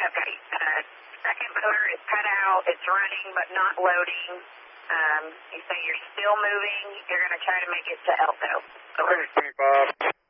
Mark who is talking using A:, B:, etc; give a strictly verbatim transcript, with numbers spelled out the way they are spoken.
A: Okay. Uh, second motor is cut out. It's running but not loading. Um, you say you're still moving. You're going to try to make it to Elko.
B: Over. Bob.